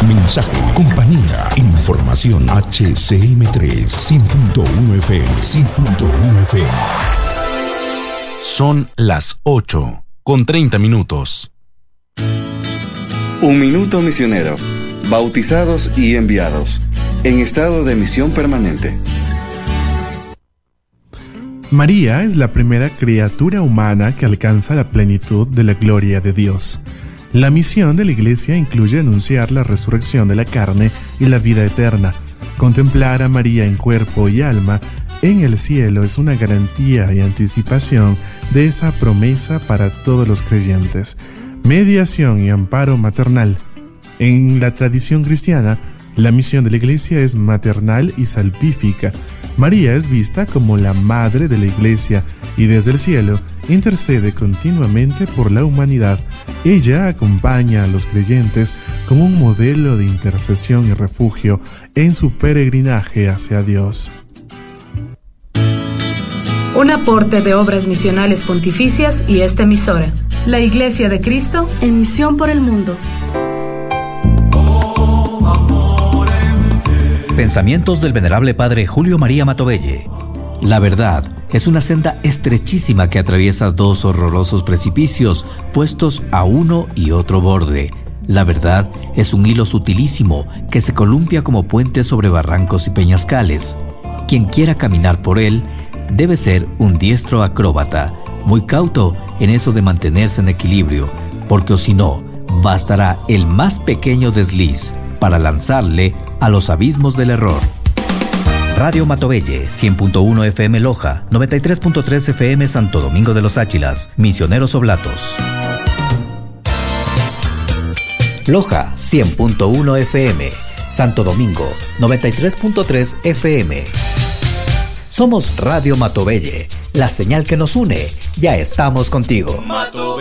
Mensaje, compañía, información. HCM3, 100.1 FM, 100.1 FM. Son las 8:30. Un minuto misionero. Bautizados y enviados. En estado de misión permanente. María es la primera criatura humana que alcanza la plenitud de la gloria de Dios. La misión de la Iglesia incluye anunciar la resurrección de la carne y la vida eterna. Contemplar a María en cuerpo y alma en el cielo es una garantía y anticipación de esa promesa para todos los creyentes. Mediación y amparo maternal. En la tradición cristiana, la misión de la Iglesia es maternal y salvífica. María es vista como la madre de la Iglesia y desde el cielo intercede continuamente por la humanidad. Ella acompaña a los creyentes como un modelo de intercesión y refugio en su peregrinaje hacia Dios. Un aporte de Obras Misionales Pontificias y esta emisora. La Iglesia de Cristo en misión por el mundo. Pensamientos del venerable padre Julio María Matovelle. La verdad es una senda estrechísima que atraviesa dos horrorosos precipicios puestos a uno y otro borde. La verdad es un hilo sutilísimo que se columpia como puente sobre barrancos y peñascales. Quien quiera caminar por él debe ser un diestro acróbata, muy cauto en eso de mantenerse en equilibrio, porque o si no, bastará el más pequeño desliz para lanzarle a los abismos del error. Radio Matovelle, 100.1 FM Loja, 93.3 FM Santo Domingo de los Áchilas, Misioneros Oblatos. Loja, 100.1 FM, Santo Domingo, 93.3 FM. Somos Radio Matovelle, la señal que nos une. Ya estamos contigo.